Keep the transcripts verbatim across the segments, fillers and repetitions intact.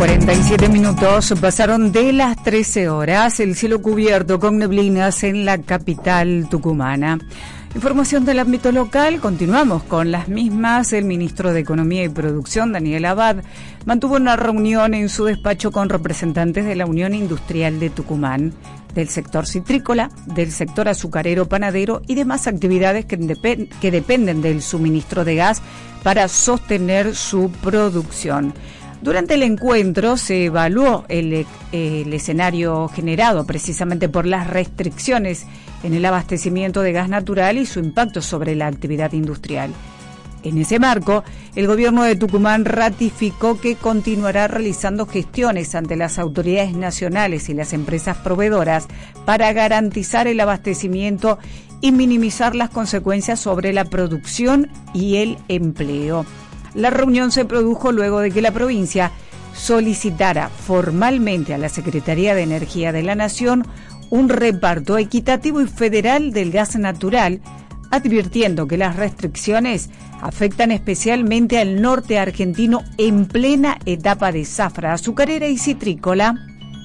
cuarenta y siete minutos pasaron de las trece horas, el cielo cubierto con neblinas en la capital tucumana. Información del ámbito local, continuamos con las mismas. El ministro de Economía y Producción, Daniel Abad, mantuvo una reunión en su despacho con representantes de la Unión Industrial de Tucumán, del sector citrícola, del sector azucarero panadero y demás actividades que, dep- que dependen del suministro de gas para sostener su producción. Durante el encuentro se evaluó el, el escenario generado precisamente por las restricciones en el abastecimiento de gas natural y su impacto sobre la actividad industrial. En ese marco, el gobierno de Tucumán ratificó que continuará realizando gestiones ante las autoridades nacionales y las empresas proveedoras para garantizar el abastecimiento y minimizar las consecuencias sobre la producción y el empleo. La reunión se produjo luego de que la provincia solicitara formalmente a la Secretaría de Energía de la Nación un reparto equitativo y federal del gas natural, advirtiendo que las restricciones afectan especialmente al norte argentino en plena etapa de zafra azucarera y citrícola.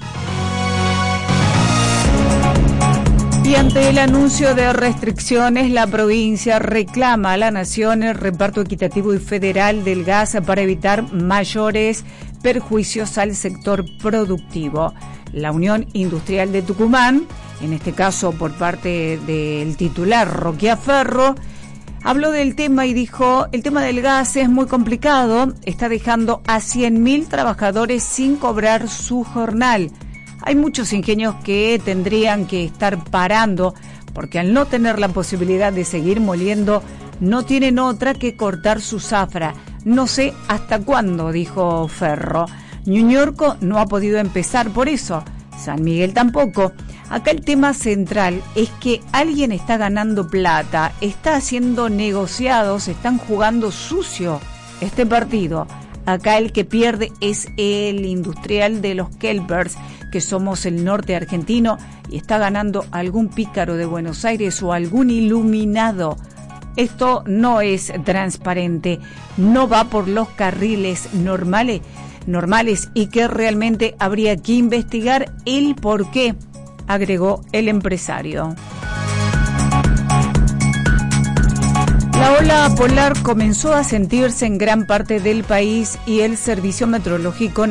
Y ante el anuncio de restricciones, la provincia reclama a la Nación el reparto equitativo y federal del gas para evitar mayores perjuicios al sector productivo. La Unión Industrial de Tucumán, en este caso por parte del titular Roque Aferro, habló del tema y dijo: el tema del gas es muy complicado, está dejando a cien mil trabajadores sin cobrar su jornal. Hay muchos ingenios que tendrían que estar parando porque al no tener la posibilidad de seguir moliendo, no tienen otra que cortar su zafra. No sé hasta cuándo, dijo Ferro. Ñuñorco no ha podido empezar por eso, San Miguel tampoco. Acá el tema central es que alguien está ganando plata, está haciendo negociados, están jugando sucio este partido. Acá el que pierde es el industrial de los Kelpers, que somos el norte argentino, y está ganando algún pícaro de Buenos Aires o algún iluminado. Esto no es transparente, no va por los carriles normales, normales y que realmente habría que investigar el por qué, agregó el empresario. La ola polar comenzó a sentirse en gran parte del país y el Servicio Meteorológico